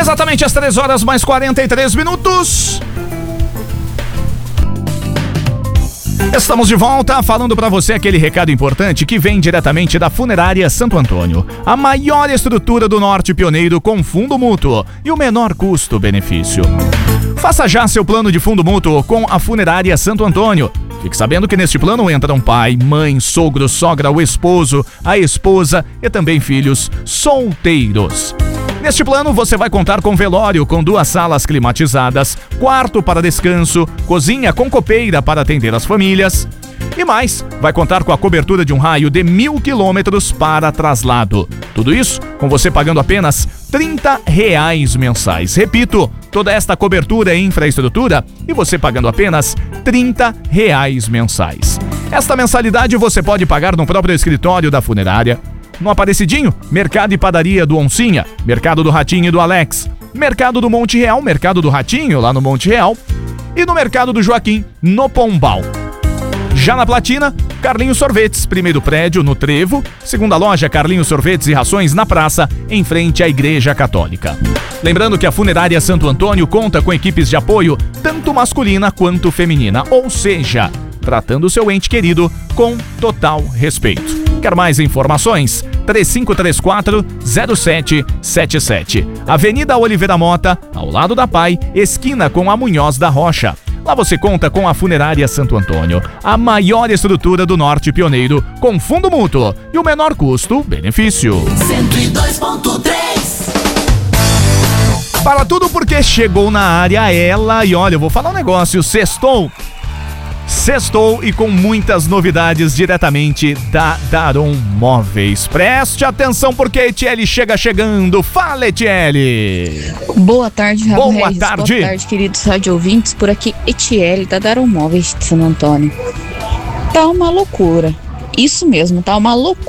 Exatamente às 3 horas mais 43 minutos. Estamos de volta falando para você aquele recado importante que vem diretamente da Funerária Santo Antônio. A maior estrutura do Norte Pioneiro com fundo mútuo e o menor custo-benefício. Faça já seu plano de fundo mútuo com a Funerária Santo Antônio. Fique sabendo que neste plano entram pai, mãe, sogro, sogra, o esposo, a esposa e também filhos solteiros. Neste plano, você vai contar com velório com 2 salas climatizadas, quarto para descanso, cozinha com copeira para atender as famílias. E mais, vai contar com a cobertura de um raio de 1.000 quilômetros para traslado. Tudo isso com você pagando apenas R$30 mensais. Repito, toda esta cobertura e infraestrutura e você pagando apenas R$30 mensais. Esta mensalidade você pode pagar no próprio escritório da funerária, no Aparecidinho, Mercado e Padaria do Oncinha, Mercado do Ratinho e do Alex, Mercado do Monte Real, Mercado do Ratinho, lá no Monte Real, e no Mercado do Joaquim, no Pombal. Já na Platina, Carlinhos Sorvetes, primeiro prédio, no Trevo, segunda loja, Carlinhos Sorvetes e Rações, na praça, em frente à Igreja Católica. Lembrando que a Funerária Santo Antônio conta com equipes de apoio, tanto masculina quanto feminina, ou seja, tratando o seu ente querido com total respeito. Quer mais informações? 3534-0777. Avenida Oliveira Mota, ao lado da Pai, esquina com a Munhoz da Rocha. Lá você conta com a Funerária Santo Antônio, a maior estrutura do Norte Pioneiro, com fundo mútuo e o menor custo-benefício. 102.3. Para tudo porque chegou na área ela, e olha, eu vou falar um negócio, sextou e com muitas novidades diretamente da Daron Móveis. Preste atenção porque a Etiele chega chegando. Fala, Etiele! Boa tarde, Raul Boa Regis. tarde. Boa tarde, queridos rádio ouvintes. Por aqui, Etiele da Daron Móveis de Santo Antônio. Tá uma loucura. Isso mesmo, tá uma loucura.